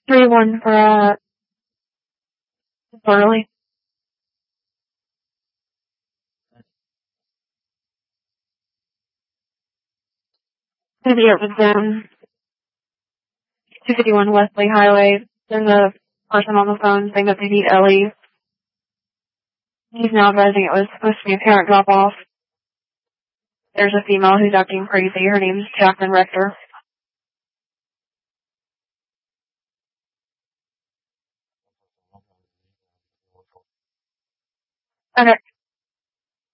3-1 for, Burley. Maybe it was, 251 Wesley Highway. There's a person on the phone saying that they need Ellie. He's now advising it was supposed to be a parent drop-off. There's a female who's acting crazy. Her name's Jacqueline Rector. Okay.